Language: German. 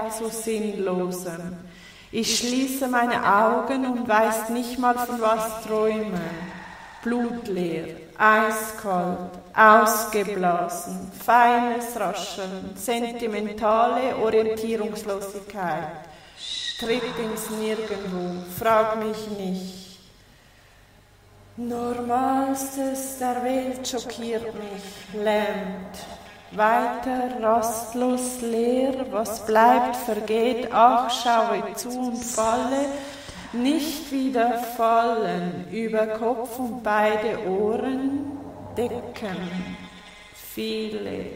so Sinnlosem. Ich schließe meine Augen und weiß nicht mal, von was träume. Blutleer, eiskalt, ausgeblasen, feines Rascheln, sentimentale Orientierungslosigkeit. Tritt ins Nirgendwo, frag mich nicht. Normalstes der Welt schockiert mich, lähmt. Weiter rastlos leer, was bleibt, vergeht, ach, schaue zu und falle, nicht wieder fallen, über Kopf und beide Ohren, Decken, viele,